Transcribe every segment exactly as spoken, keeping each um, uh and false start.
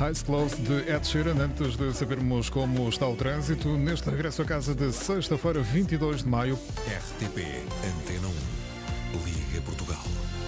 Eyes Closed de Ed Sheeran. Antes de sabermos como está o trânsito, neste regresso a casa de sexta-feira, vinte e dois de maio. R T P Antena um. Liga Portugal.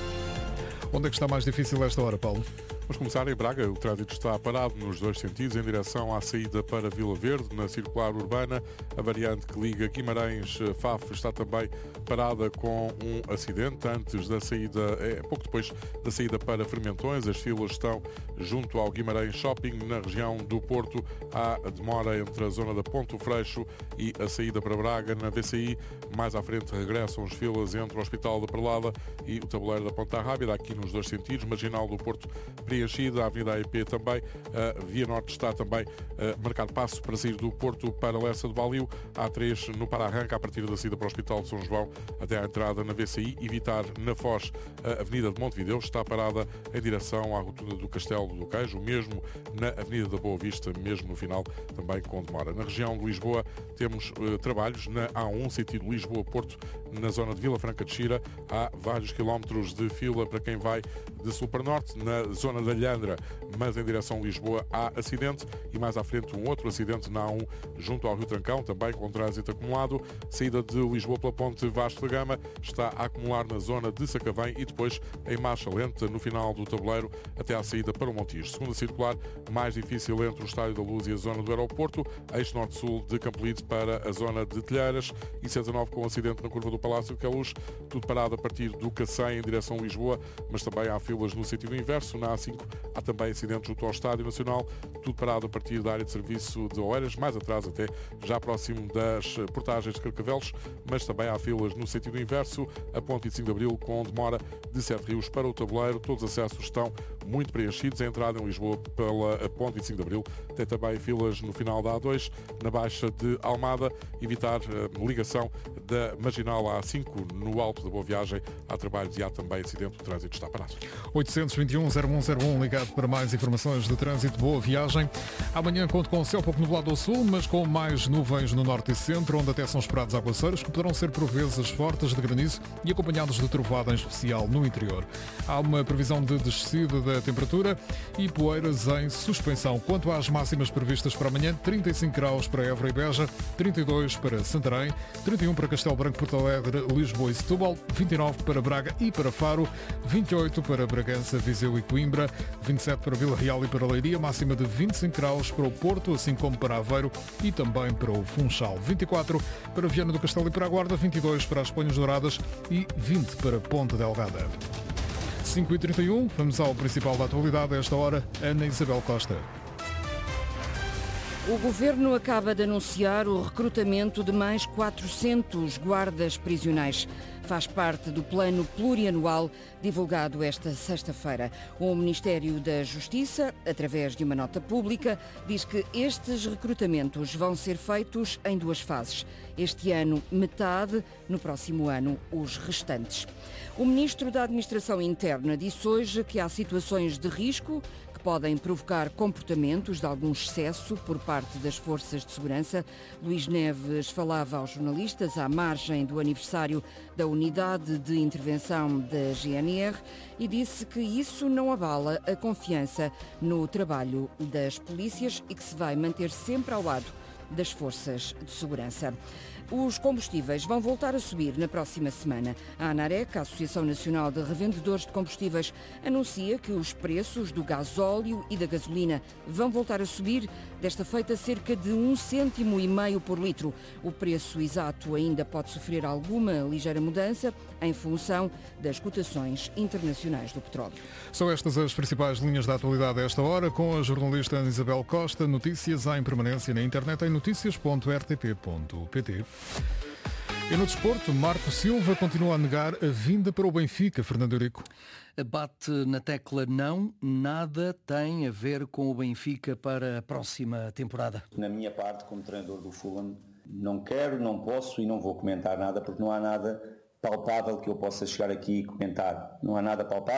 Onde é que está mais difícil esta hora, Paulo? Vamos começar em Braga. O trânsito está parado nos dois sentidos, em direção à saída para Vila Verde, na circular urbana. A variante que liga Guimarães-Faf está também parada com um acidente. Antes da saída, é, pouco depois da saída para Fermentões, as filas estão junto ao Guimarães Shopping. Na região do Porto, há demora entre a zona da Ponto Freixo e a saída para Braga. Na V C I, mais à frente, regressam as filas entre o Hospital da Perlada e o Tabuleiro da Ponta Rábida, aqui nos dois sentidos. Marginal do Porto preenchida, a Avenida A E P também, a Via Norte está também a marcar passo para sair do Porto para Lessa do Balio, A três no para-arranca a partir da saída para o Hospital de São João até à entrada na V C I. Evitar na Foz a Avenida de Montevideo, está parada em direção à rotunda do Castelo do Queijo, mesmo na Avenida da Boa Vista, mesmo no final, também com demora. Na região de Lisboa temos uh, trabalhos na A um, sentido Lisboa-Porto, na zona de Vila Franca de Xira, há vários quilómetros de fila para quem vai de sul para norte. Na zona da Lhandra, mas em direção a Lisboa, há acidente, e mais à frente um outro acidente na A um junto ao Rio Trancão, também com trânsito acumulado. Saída de Lisboa pela ponte Vasco da Gama está a acumular na zona de Sacavém e depois em marcha lenta no final do tabuleiro até à saída para o Montijo. Segunda circular, mais difícil entre o Estádio da Luz e a zona do aeroporto. Eixo norte-sul de Campolide para a zona de Telheiras e C dezanove com acidente na curva do Palácio Queluz. Tudo parado a partir do Cacém em direção a Lisboa, mas também há filas no sentido inverso. Na A cinco há também acidente junto ao Estádio Nacional, tudo parado a partir da área de serviço de Oeiras, mais atrás até, já próximo das portagens de Carcavelos, mas também há filas no sentido inverso, a ponte vinte e cinco de Abril com demora de Sete Rios para o Tabuleiro. Todos os acessos estão muito preenchidos. A entrada em Lisboa pela ponte vinte e cinco de Abril tem também filas no final da A dois, na Baixa de Almada. Evitar a ligação da Marginal à A cinco no Alto da Boa Viagem. Há trabalhos e há também acidente, o trânsito está parado. oitocentos e vinte e um, zero um zero um, ligado para mais informações de trânsito. Boa viagem. Amanhã conto com o céu pouco nublado ao sul, mas com mais nuvens no norte e centro, onde até são esperados aguaceiros, que poderão ser por vezes fortes de granizo e acompanhados de trovoada, em especial no interior. Há uma previsão de descida da temperatura e poeiras em suspensão. Quanto às máximas previstas para amanhã, trinta e cinco graus para Évora e Beja, trinta e dois para Santarém, trinta e um para Castelo Branco, Porto Alegre, Lisboa e Setúbal, vinte e nove para Braga e para Faro, vinte e oito para Bragança, Viseu e Coimbra, vinte e sete para Vila Real e para Leiria, máxima de vinte e cinco graus para o Porto, assim como para Aveiro e também para o Funchal, vinte e quatro para Viana do Castelo e para a Guarda, vinte e dois para as Ponhas Douradas e vinte para Ponte Delgada. cinco e trinta e um, vamos ao principal da atualidade a esta hora, Ana Isabel Costa. O Governo acaba de anunciar o recrutamento de mais quatrocentos guardas prisionais. Faz parte do plano plurianual divulgado esta sexta-feira. O Ministério da Justiça, através de uma nota pública, diz que estes recrutamentos vão ser feitos em duas fases. Este ano, metade, no próximo ano, os restantes. O Ministro da Administração Interna disse hoje que há situações de risco que podem provocar comportamentos de algum excesso por parte das forças de segurança. Luís Neves falava aos jornalistas à margem do aniversário da Unidade de Intervenção da G N R e disse que isso não abala a confiança no trabalho das polícias e que se vai manter sempre ao lado das forças de segurança. Os combustíveis vão voltar a subir na próxima semana. A ANAREC, a Associação Nacional de Revendedores de Combustíveis, anuncia que os preços do gasóleo e da gasolina vão voltar a subir, desta feita cerca de um cêntimo e meio por litro. O preço exato ainda pode sofrer alguma ligeira mudança em função das cotações internacionais do petróleo. São estas as principais linhas da atualidade a esta hora, com a jornalista Ana Isabel Costa. Notícias em permanência na internet em notícias ponto r t p ponto p t. E no desporto, Marco Silva continua a negar a vinda para o Benfica. Fernando Eurico. Bate na tecla não, nada tem a ver com o Benfica para a próxima temporada. Na minha parte, como treinador do Fulham, não quero, não posso e não vou comentar nada porque não há nada palpável que eu possa chegar aqui e comentar. Não há nada palpável.